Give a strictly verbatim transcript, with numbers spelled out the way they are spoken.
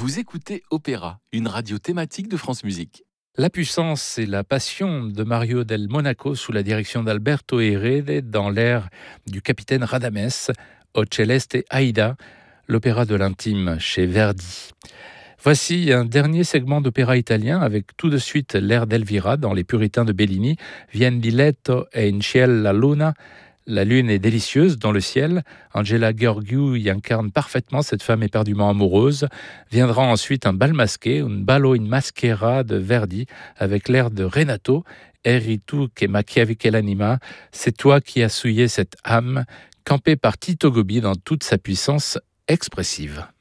Vous écoutez Opéra, une radio thématique de France Musique. La puissance et la passion de Mario del Monaco sous la direction d'Alberto Herrera dans l'ère du capitaine Radames, O Celeste Aida, l'opéra de l'intime chez Verdi. Voici un dernier segment d'opéra italien avec tout de suite l'air d'Elvira dans Les Puritains de Bellini, Vien di letto e in ciel la luna. La lune est délicieuse dans le ciel. Angela Gheorghiu y incarne parfaitement cette femme éperdument amoureuse. Viendra ensuite un bal masqué, un ballo in maschera de Verdi, avec l'air de Renato, Eri tu che macchiavi che l'anima, c'est toi qui as souillé cette âme, campée par Tito Gobbi dans toute sa puissance expressive.